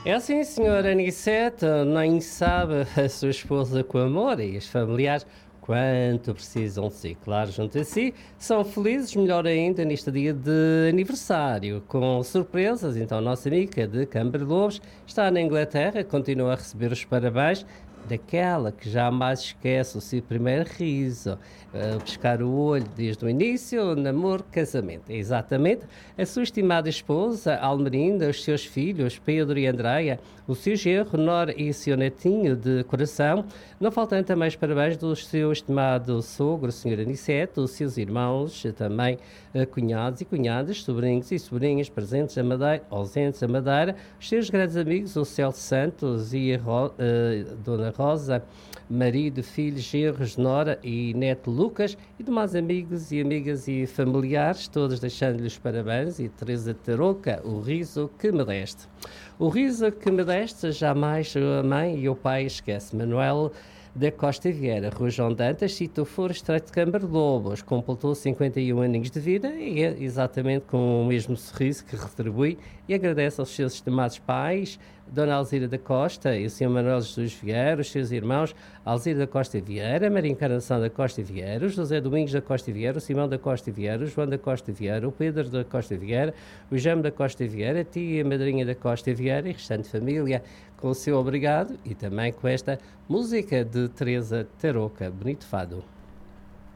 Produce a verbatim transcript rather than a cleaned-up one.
É assim, senhora Anicete, nem sabe a sua esposa com amor e os familiares quanto precisam de si. Claro, junto a si, são felizes, melhor ainda, neste dia de aniversário, com surpresas. Então, a nossa amiga de Câmara de Lobos está na Inglaterra, continua a receber os parabéns daquela que jamais esquece o seu primeiro riso, uh, pescar o olho desde o início, namoro, casamento. É exatamente a sua estimada esposa, Almerinda, os seus filhos, Pedro e Andreia, o seu genro, Nora e o seu netinho de coração, não faltando também os parabéns do seu estimado sogro, senhor Aniceto, os seus irmãos, também uh, cunhados e cunhadas, sobrinhos e sobrinhas presentes a Madeira, ausentes a Madeira, os seus grandes amigos, o Celso Santos e a Ro, uh, Dona Rosa, marido, filhos, genros, nora e neto Lucas e demais amigos e amigas e familiares, todos deixando-lhe os parabéns e Teresa Tarouca, o riso que me deste. O riso que me deste jamais a mãe e o pai esquece. Manuel da Costa Vieira, Rua João Dantas, Sítio Foro, Estreito de Câmara de Lobos, completou cinquenta e um aninhos de vida e é exatamente com o mesmo sorriso que retribui e agradece aos seus estimados pais, Dona Alzira da Costa e o senhor Manuel Jesus Vieira, os seus irmãos Alzira da Costa Vieira, Maria Encarnação da Costa Vieira, José Domingos da Costa Vieira, o Simão da Costa Vieira, o João da Costa Vieira, o Pedro da Costa Vieira, o Jame da Costa Vieira, a tia e a madrinha da Costa Vieira e restante família com o seu obrigado e também com esta música de Teresa Tarouca, bonito fado.